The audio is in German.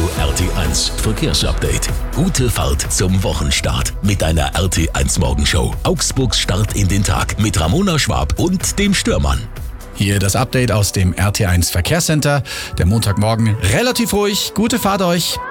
RT1 Verkehrsupdate. Gute Fahrt zum Wochenstart mit einer RT1 Morgenshow. Augsburgs Start in den Tag mit Ramona Schwab und dem Stürmann. Hier das Update aus dem RT1 Verkehrscenter. Der Montagmorgen relativ ruhig. Gute Fahrt euch.